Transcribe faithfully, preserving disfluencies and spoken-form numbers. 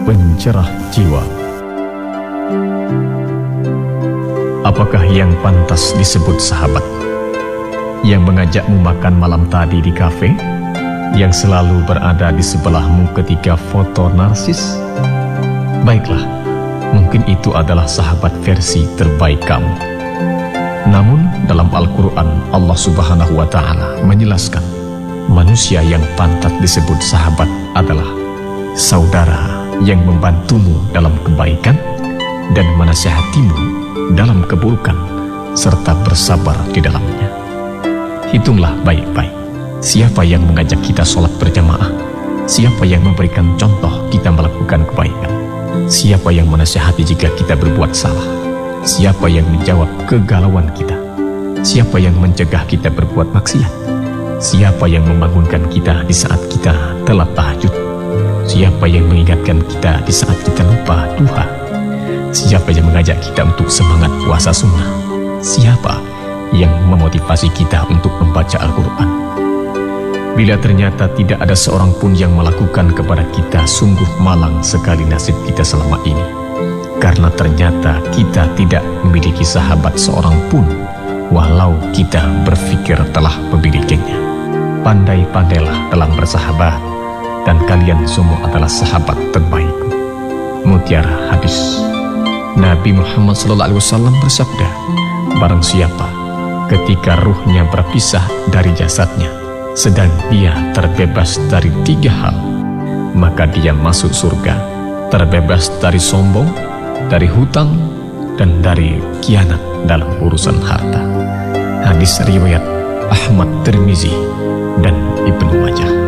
pencerah jiwa. Apakah yang pantas disebut sahabat? Yang mengajakmu makan malam tadi di kafe? Yang selalu berada di sebelahmu ketika foto narsis? Baiklah, mungkin itu adalah sahabat versi terbaik kamu. Namun dalam Al-Quran Allah Subhanahu wa Ta'ala menjelaskan, manusia yang pantas disebut sahabat adalah saudara yang membantumu dalam kebaikan dan menasihatimu dalam keburukan serta bersabar di dalamnya. Hitunglah baik-baik, siapa yang mengajak kita sholat berjamaah, siapa yang memberikan contoh kita melakukan kebaikan, siapa yang menasihati jika kita berbuat salah, siapa yang menjawab kegalauan kita, siapa yang mencegah kita berbuat maksiat, siapa yang membangunkan kita di saat kita telat tahajud, siapa yang mengingatkan kita di saat kita lupa duha, siapa yang mengajak kita untuk semangat puasa sunnah, siapa yang memotivasi kita untuk membaca Al-Quran. Bila ternyata tidak ada seorang pun yang melakukan kepada kita, sungguh malang sekali nasib kita selama ini. Karena ternyata kita tidak memiliki sahabat seorang pun, walau kita berpikir telah memilikinya. Pandai-pandailah dalam bersahabat, dan kalian semua adalah sahabat terbaikku. Mutiara hadis. Nabi Muhammad shallallahu alaihi wasallam bersabda, barang siapa ketika ruhnya berpisah dari jasadnya, sedang dia terbebas dari tiga hal, maka dia masuk surga, terbebas dari sombong, dari hutang, dan dari khianat dalam urusan harta. Hadis riwayat Ahmad, Tirmizi, dan Ibnu Majah.